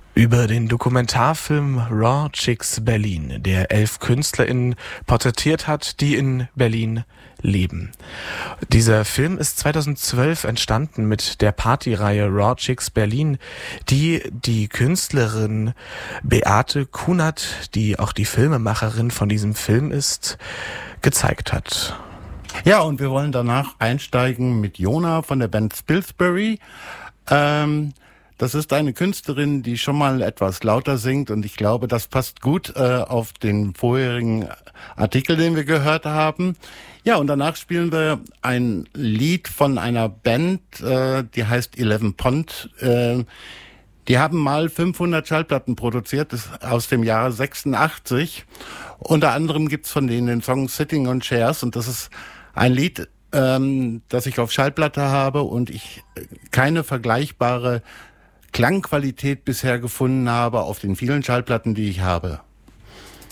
Über den Dokumentarfilm Raw Chicks Berlin, der 11 KünstlerInnen porträtiert hat, die in Berlin leben. Dieser Film ist 2012 entstanden mit der Partyreihe Raw Chicks Berlin, die die Künstlerin Beate Kunert, die auch die Filmemacherin von diesem Film ist, gezeigt hat. Ja, und wir wollen danach einsteigen mit Jona von der Band Spilsbury. Das ist eine Künstlerin, die schon mal etwas lauter singt, und ich glaube, das passt gut auf den vorherigen Artikel, den wir gehört haben. Ja, und danach spielen wir ein Lied von einer Band, die heißt 11 Pond. Die haben mal 500 Schallplatten produziert, das ist aus dem Jahre 86. Unter anderem gibt's von denen den Song Sitting on Chairs, und das ist ein Lied, das ich auf Schallplatte habe und ich keine vergleichbare Klangqualität bisher gefunden habe auf den vielen Schallplatten, die ich habe.